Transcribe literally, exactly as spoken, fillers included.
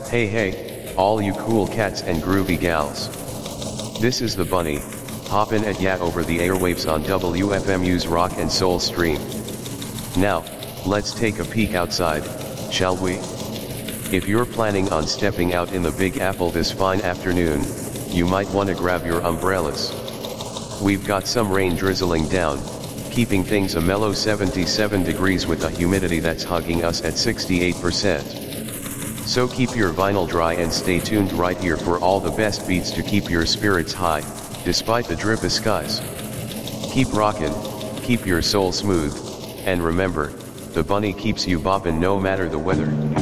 Hey hey, all you cool cats and groovy gals. This is the Bunny, hoppin' at ya over the airwaves on W F M U's Rock and Soul stream. Now, let's take a peek outside, shall we? If you're planning on stepping out in the Big Apple this fine afternoon, you might wanna grab your umbrellas. We've got some rain drizzling down, keeping things a mellow seventy-seven degrees with a humidity that's hugging us at sixty-eight percent. So keep your vinyl dry and stay tuned right here for all the best beats to keep your spirits high, despite the drippa skies. Keep rockin', keep your soul smooth, and remember, the Bunny keeps you boppin' no matter the weather.